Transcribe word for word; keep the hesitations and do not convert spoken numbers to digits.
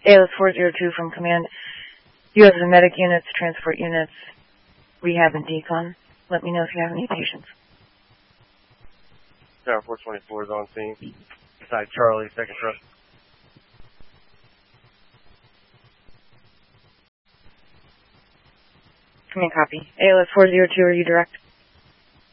A L S four zero two from Command. U S medic units, transport units, rehab and decon. Let me know if you have any patients. Tower four twenty-four is on scene. Beside Charlie, second truck. Come in, copy. A L S four zero two, are you direct?